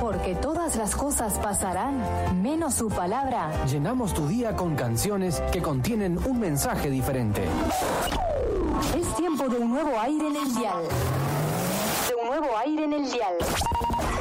Porque todas las cosas pasarán, menos su palabra. Llenamos tu día con canciones que contienen un mensaje diferente. Es tiempo de un nuevo aire en el dial. De un nuevo aire en el dial.